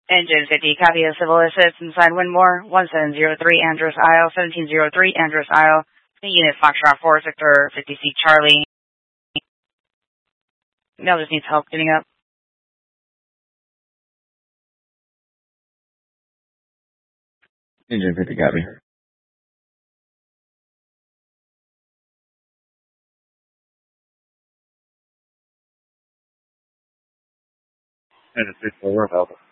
Engine 50, copy of Civil Assist inside Winmore, 1703 Andros Isle, 1703 Andros Isle, the unit Foxtrot 4, Sector 50C Charlie. Male just needs help getting up. Engine 50, copy. Engine 54, we're available.